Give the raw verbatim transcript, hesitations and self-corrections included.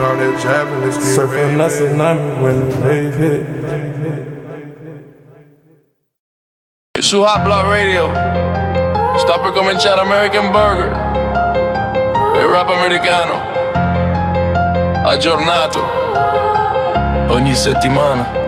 on that javelin, surfing that tsunami when the wave hit. Su Hot Block Radio. Sta per cominciare American Burger, il rap americano, aggiornato ogni settimana.